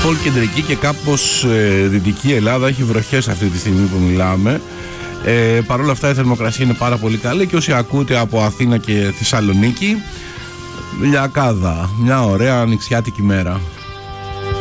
κεντρική και κάπως δυτική Ελλάδα έχει βροχές αυτή τη στιγμή που μιλάμε. Παρ' όλα αυτά η θερμοκρασία είναι πάρα πολύ καλή και όσοι ακούτε από Αθήνα και Θεσσαλονίκη, λιακάδα, μια ωραία ανοιξιάτικη μέρα.